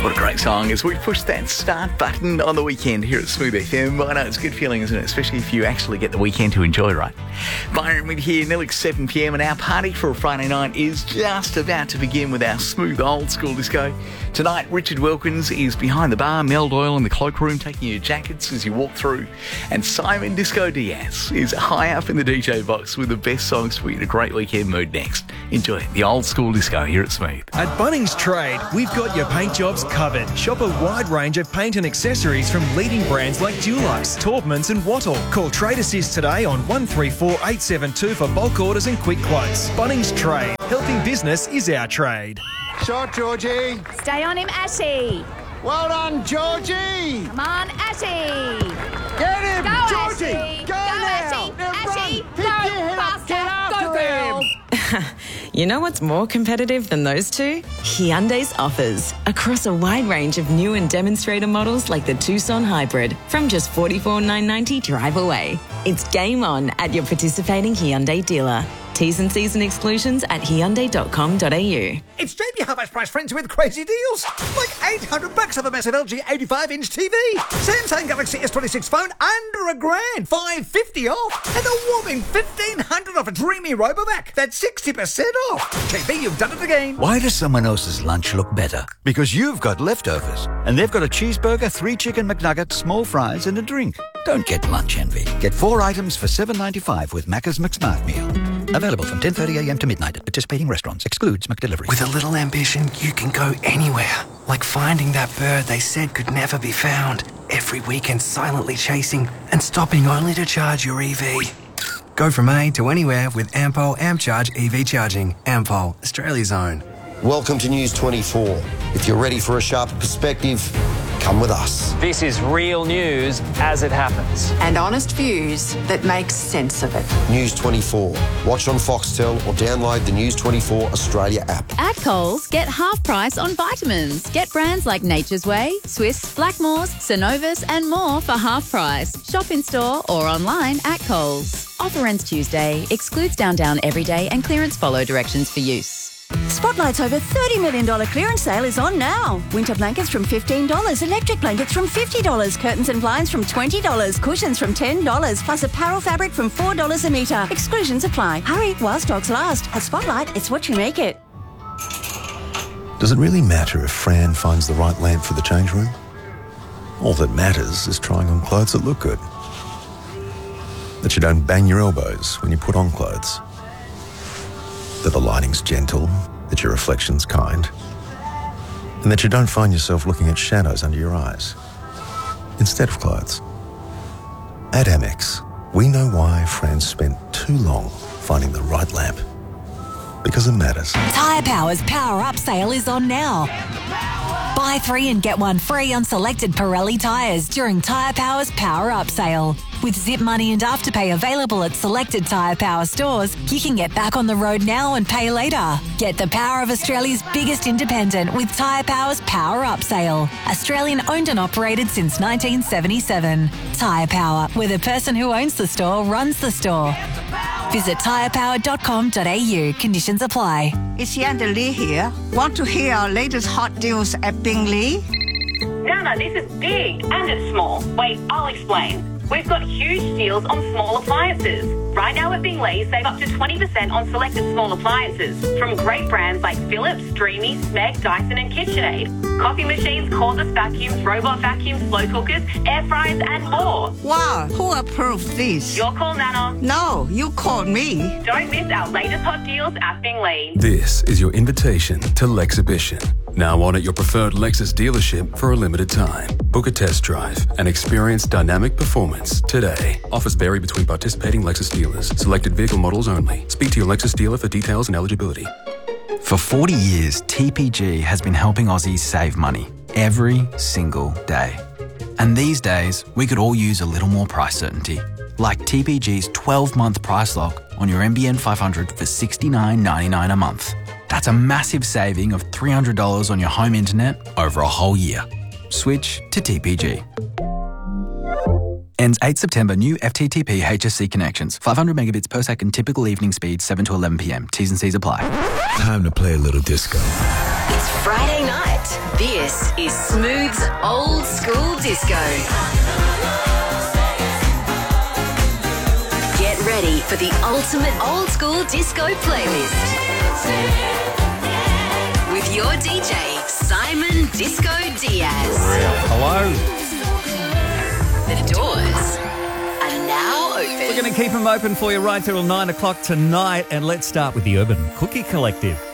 What a great song as we push that start button on the weekend here at Smooth FM. I know it's a good feeling, isn't it? Especially if you actually get the weekend to enjoy, right? Byron Mid here, nearly 7 p.m, and our party for a Friday night is just about to begin with our smooth old school disco. Tonight, Richard Wilkins is behind the bar, Mel Doyle in the cloakroom taking your jackets as you walk through, and Simon Disco Diaz is high up in the DJ box with the best songs to put you in a great weekend mood next. Enjoy the old school disco here at Smooth. At Bunnings Trade, we've got your paint jobs covered. Shop a wide range of paint and accessories from leading brands like Dulux, Taubmans and Wattle. Call Trade Assist today on 134 872 for bulk orders and quick quotes. Bunnings Trade. Helping business is our trade. Shot, Georgie. Stay on him, Ashy. Well done, Georgie. Come on, Ashy. Get him, Go, Georgie. Ashy. Go Ashy. now. Now Ashy. run. Go, Pick your head up. Get faster. after Go, girl. them. You know what's more competitive than those two? Hyundai's offers. Across a wide range of new and demonstrator models like the Tucson Hybrid from just $44,990 drive away. It's game on at your participating Hyundai dealer. T's and C's and exclusions at Hyundai.com.au. It's JB Hi-Fi's price friends with crazy deals. Like $800 off a massive LG 85-inch TV. Samsung Galaxy S26 phone under $1,000. $550 off. And a whopping $1,500 off a dreamy Robovac. That's 60% off. JB, you've done it again. Why does someone else's lunch look better? Because you've got leftovers. And they've got a cheeseburger, 3 chicken McNuggets, small fries and a drink. Don't get lunch envy. Get 4 items for $7.95 with Macca's McSmart Meal. Available from 10:30am to midnight at participating restaurants. Excludes McDelivery. With a little ambition, you can go anywhere. Like finding that bird they said could never be found. Every weekend silently chasing and stopping only to charge your EV. Go from A to anywhere with Ampol AmpCharge EV charging. Ampol, Australia's own. Welcome to News 24. If you're ready for a sharper perspective, come with us. This is real news as it happens. And honest views that make sense of it. News 24. Watch on Foxtel or download the News 24 Australia app. At Coles, get half price on vitamins. Get brands like Nature's Way, Swiss, Blackmores, Synovus and more for half price. Shop in store or online at Coles. Offer ends Tuesday. Excludes down everyday and clearance follow directions for use. Spotlight's over $30 million clearance sale is on now. Winter blankets from $15, electric blankets from $50, curtains and blinds from $20, cushions from $10, plus apparel fabric from $4 a metre. Exclusions apply. Hurry while stocks last. At Spotlight, it's what you make it. Does it really matter if Fran finds the right lamp for the change room? All that matters is trying on clothes that look good. That you don't bang your elbows when you put on clothes. That the lighting's gentle, that your reflection's kind, and that you don't find yourself looking at shadows under your eyes instead of clothes. At Amex, we know why Fran spent too long finding the right lamp. Because it matters. Tyre Power's Power Up sale is on now. Buy 3 and get 1 free on selected Pirelli tyres during Tyre Power's Power Up sale. With Zip Money and Afterpay available at selected Tyre Power stores, you can get back on the road now and pay later. Get the power of Australia's biggest independent with Tyre Power's Power Up sale. Australian owned and operated since 1977. Tyre Power, where the person who owns the store runs the store. Visit tyrepower.com.au. Conditions apply. It's Yanda Lee here. Want to hear our latest hot deals at Bingley? No, this is big and it's small. Wait, I'll explain. We've got huge deals on small appliances. Right now at Bingley, save up to 20% on selected small appliances from great brands like Philips, Dreamy, Smeg, Dyson and KitchenAid. Coffee machines, cordless vacuums, robot vacuums, slow cookers, air fryers and more. Wow, who approved this? Your call, Nana. No, you called me. Don't miss our latest hot deals at Bingley. This is your invitation to Lexhibition. Now on at your preferred Lexus dealership for a limited time. Book a test drive and experience dynamic performance today. Offers vary between participating Lexus dealers. Selected vehicle models only. Speak to your Lexus dealer for details and eligibility. For 40 years, TPG has been helping Aussies save money every single day. And these days, we could all use a little more price certainty. Like TPG's 12-month price lock on your NBN 500 for $69.99 a month. That's a massive saving of $300 on your home internet over a whole year. Switch to TPG. Ends 8 September. New FTTP HSC connections. 500 megabits per second. Typical evening speed 7 to 11 p.m. T's and C's apply. Time to play a little disco. It's Friday night This is Smooth's Old School Disco. Get ready for the ultimate old school disco playlist. With your DJ, Simon Disco Diaz. Hello. The doors are now open. We're going to keep them open for you right till 9 o'clock tonight. And let's start with the Urban Cookie Collective.